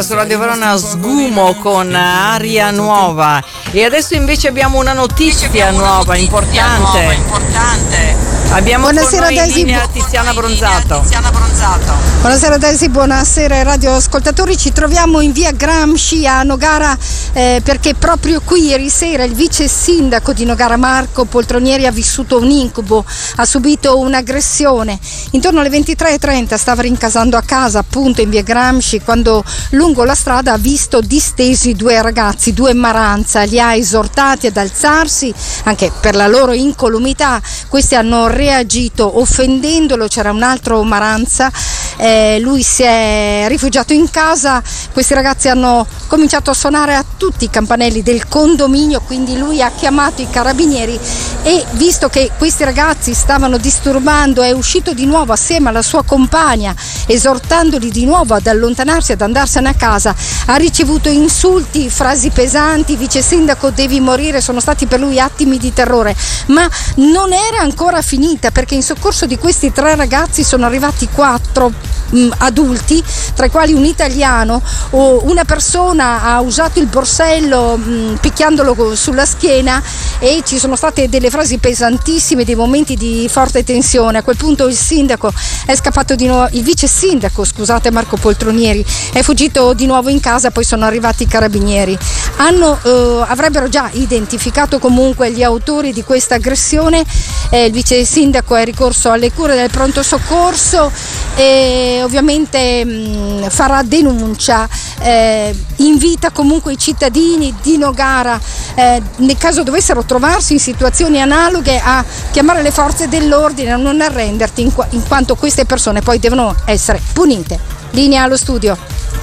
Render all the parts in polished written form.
Su Radio Verona Sgumo con Aria Nuova. E adesso invece abbiamo una notizia nuova, importante. Abbiamo buonasera, con noi in linea Tiziana Bronzato. Buonasera Daisy, buonasera ai radioascoltatori. Ci troviamo in via Gramsci a Nogara perché proprio qui ieri sera il vice sindaco di Nogara Marco Poltronieri ha vissuto un incubo, ha subito un'aggressione. Intorno alle 23:30 stava rincasando a casa appunto in via Gramsci quando lungo la strada ha visto distesi due ragazzi, due Maranza, li ha esortati ad alzarsi anche per la loro incolumità. Questi hanno reagito offendendolo, c'era un altro Maranza, lui si è rifugiato in casa, questi ragazzi hanno cominciato a suonare a tutti i campanelli del condominio, quindi lui ha chiamato i carabinieri e visto che questi ragazzi stavano disturbando è uscito di nuovo assieme alla sua compagna esortandoli di nuovo ad allontanarsi, ad andarsene a casa. Ha ricevuto insulti, frasi pesanti, vice sindaco devi morire, sono stati per lui attimi di terrore, ma non era ancora finita perché in soccorso di questi tre ragazzi sono arrivati 4 adulti, tra i quali un italiano. Una persona ha usato il borsello picchiandolo sulla schiena e ci sono state delle frasi pesantissime, dei momenti di forte tensione. A quel punto il sindaco è scappato di nuovo, il vice sindaco, scusate, Marco Poltronieri, è fuggito di nuovo in casa, poi sono arrivati i carabinieri. Avrebbero già identificato comunque gli autori di questa aggressione. Il vice sindaco è ricorso alle cure del pronto soccorso e ovviamente farà denuncia, invita comunque i cittadini di Nogara nel caso dovessero trovarsi in situazioni analoghe a chiamare le forze dell'ordine, a non arrenderti in quanto queste persone poi devono essere punite. Linea allo studio.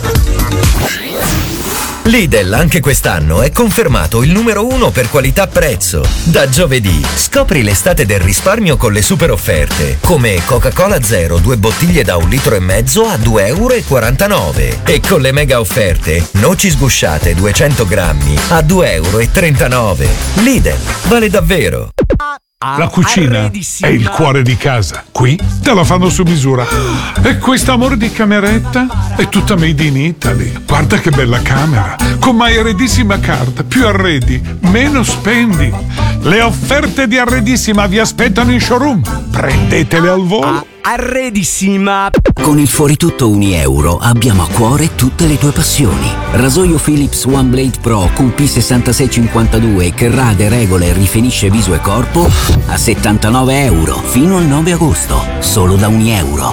Lidl anche quest'anno è confermato il numero 1 per qualità-prezzo. Da giovedì scopri l'estate del risparmio con le super offerte, come Coca-Cola Zero 2 bottiglie da 1,5 litri a €2,49 e con le mega offerte noci sgusciate 200 grammi a €2,39. Lidl, vale davvero. La cucina è il cuore di casa. Qui te la fanno su misura. E questo amore di cameretta è tutta made in Italy. Guarda che bella camera. Con My Arredissima Card. Più arredi, meno spendi. Le offerte di Arredissima vi aspettano in showroom. Prendetele al volo. Arredissima. Con il Fuoritutto €1 abbiamo a cuore tutte le tue passioni. Rasoio Philips One Blade Pro con P6652 che rade, regola e rifinisce viso e corpo a €79 fino al 9 agosto, solo da €1.